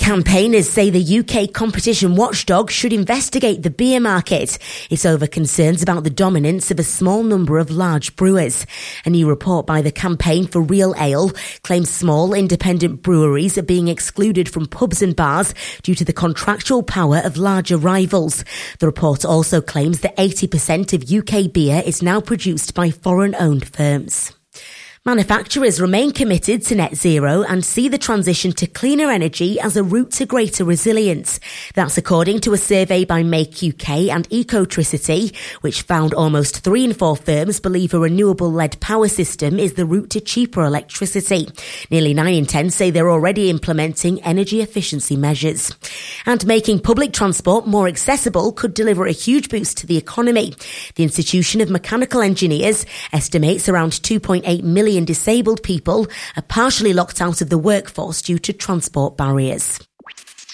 Campaigners say the UK competition watchdog should investigate the beer market. It's over concerns about the dominance of a small number of large brewers. A new report by the Campaign for Real Ale claims small independent breweries are being excluded from pubs and bars due to the contractual power of larger rivals. The report also claims that 80% of UK beer is now produced by foreign-owned firms. Manufacturers remain committed to net zero and see the transition to cleaner energy as a route to greater resilience. That's according to a survey by Make UK and Ecotricity, which found almost 3 in 4 firms believe a renewable-led power system is the route to cheaper electricity. Nearly 9 in 10 say they're already implementing energy efficiency measures. And making public transport more accessible could deliver a huge boost to the economy. The Institution of Mechanical Engineers estimates around 2.8 million disabled people are partially locked out of the workforce due to transport barriers.